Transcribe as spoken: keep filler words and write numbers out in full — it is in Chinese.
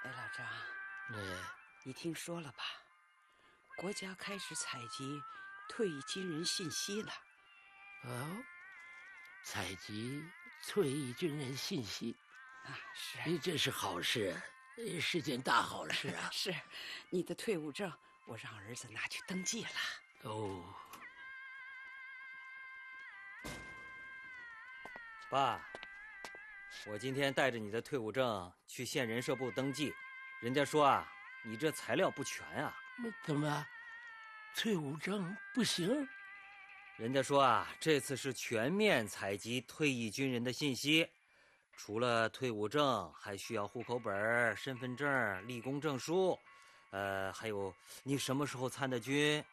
哎，老张， 嗯， 你听说了吧？国家开始采集退役军人信息了。 哦，采集退役军人信息， 啊，是哎，这是好事，呃是件大好事啊！ 是，你的退伍证我让儿子拿去登记了。 哦， 爸，我今天带着你的退伍证去县人社部登记，人家说啊，你这材料不全啊。 那怎么，退伍证不行？ 人家说啊，这次是全面采集退役军人的信息，除了退伍证，还需要户口本、身份证、立功证书，呃，还有你什么时候参的军，